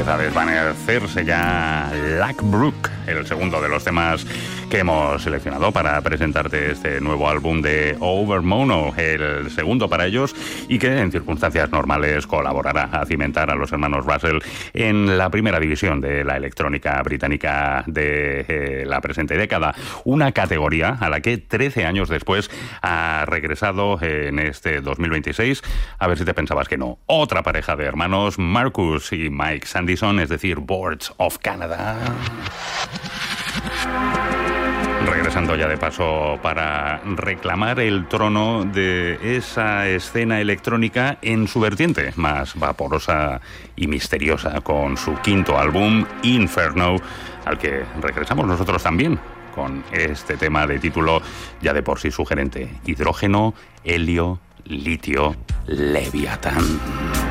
empieza a desvanecerse ya Lackbrook, el segundo de los temas que hemos seleccionado para presentarte este nuevo álbum de Overmono, el segundo para ellos, y que en circunstancias normales colaborará a cimentar a los hermanos Russell en la primera división de la electrónica británica de la presente década, una categoría a la que 13 años después ha regresado en este 2026. A ver si te pensabas que no. Otra pareja de hermanos, Marcus y Mike Sandison, es decir, Boards of Canada. Regresando ya de paso para reclamar el trono de esa escena electrónica en su vertiente más vaporosa y misteriosa, con su quinto álbum, Inferno, al que regresamos nosotros también con este tema de título ya de por sí sugerente: hidrógeno, helio, litio, Leviatán.